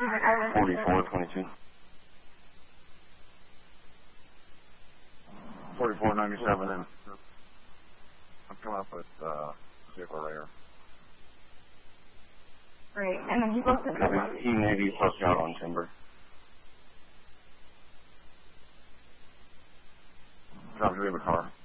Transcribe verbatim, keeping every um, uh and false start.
forty-four twenty-two. forty-four ninety-seven, and I'm coming up with uh, vehicle right here. Great, and then he goes to Copy. He may be posted out on timber. Copy, we have a car.